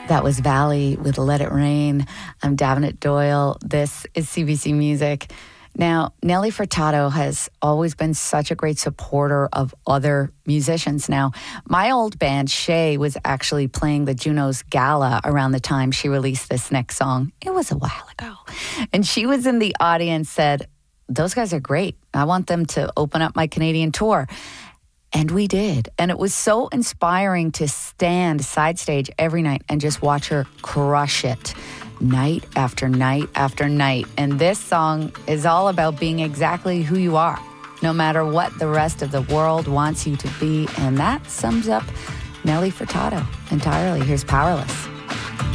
That was Valley with Let It Rain. I'm Davenant Doyle. This is CBC Music. Now, Nelly Furtado has always been such a great supporter of other musicians. Now, my old band, Shay, was actually playing the Junos Gala around the time she released this next song. It was a while ago. And she was in the audience, said, "Those guys are great. I want them to open up my Canadian tour." And we did. And it was so inspiring to stand side stage every night and just watch her crush it night after night after night. And this song is all about being exactly who you are, no matter what the rest of the world wants you to be. And that sums up Nelly Furtado entirely. Here's Powerless.